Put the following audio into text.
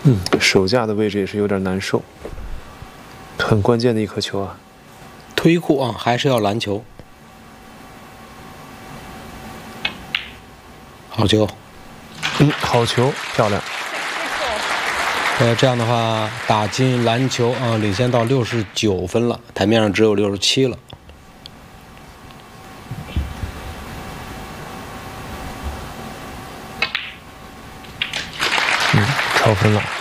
手架的位置也是有点难受，很关键的一颗球啊。 推库啊，还是要篮球。好球。 好球，漂亮。 这样的话打进篮球啊，领先到69分了，台面上只有67了。 超分了。